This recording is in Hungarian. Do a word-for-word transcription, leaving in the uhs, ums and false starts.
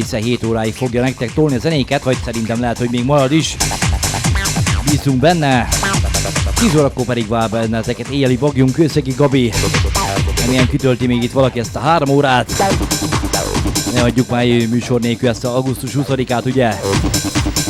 egészen hét óráig fogja nektek tolni a zenéket, vagy szerintem lehet, hogy még marad is. Bízunk benne. tíz órakor pedig vár benneteket éjjeli vagjunk Kőszegi Gabi. Remélem kitölti még itt valaki ezt a három órát. Ne hagyjuk már műsor nélkül ezt a augusztus huszadikát, ugye?